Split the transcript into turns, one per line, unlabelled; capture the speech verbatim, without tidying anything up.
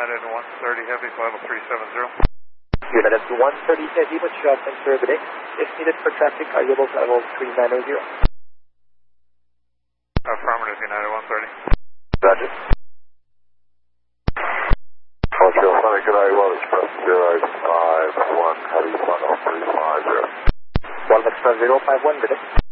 United one thirty Heavy, vital three seven zero.
United one thirty Heavy, what's your center today? If needed for traffic, are you able to level three nine zero?
Affirmative, United one thirty.
Roger.
Montreal Sonic, good eye, one express zero five one, Heavy, one oh three five zero.
one express zero five one, good day.